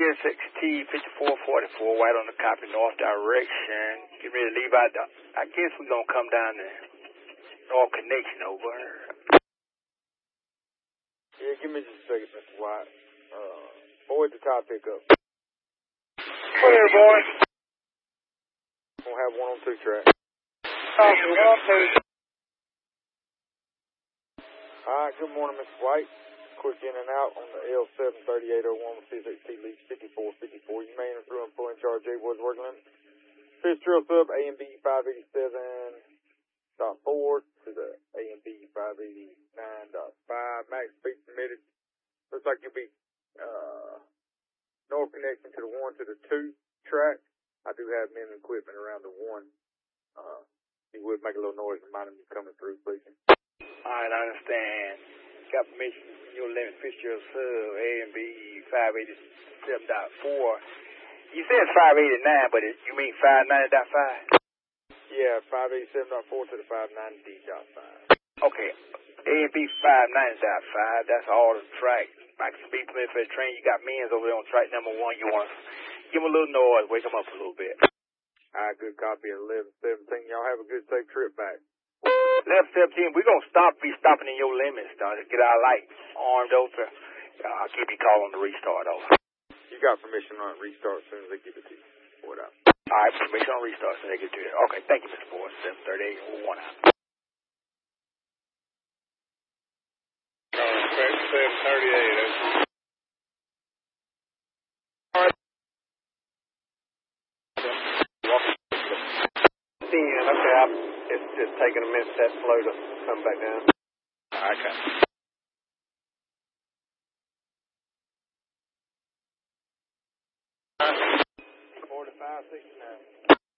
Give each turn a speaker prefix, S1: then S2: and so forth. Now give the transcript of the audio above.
S1: CSXT 5444, white on the copy, north direction. Get ready to leave out. I guess we're going to come down the north connection over.
S2: Yeah, give me just a second, Mr. White. Boy, the top pickup.
S1: Clear, boy.
S2: We'll have 1 on 2 track.
S1: Copy, 1 on 2.
S2: Alright, good morning, Mr. White. Quick in and out on the L73801 with CSXT leads 5454. You may enter through and pull in charge J Boys Workland. Fish drill sub AMB 587.4 to the AMB 589.5. Max speed submitted. Looks like you'll be north connection to the 1 to the 2 track. I do have men and equipment around the 1. You would make a little noise reminding me coming through, please.
S1: Alright, I understand. Got permission from your limit Fitzgerald sub AMB 587.4. You said 589, but you mean 590.5?
S2: Yeah, 587.4 to the 590.5.
S1: Okay, AMB 590.5, that's all the track. Max speed permit for the train. You got men's over there on track number 1. You want to give them a little noise, wake them up a little bit.
S2: Alright, good copy at 1117. Y'all have a good safe trip back.
S1: 1117, we're going to be stopping in your limits, to get our lights armed over. I'll give you a call on the restart, over.
S2: You got permission on restart as soon as they give it to you. What up?
S1: All right, permission on restart as soon as they get to it. Okay, thank you, Mr. Ford. 738, 1 out.
S2: 738, okay, it's just taking a minute for that flow to come back down.
S1: Okay.
S2: 4569.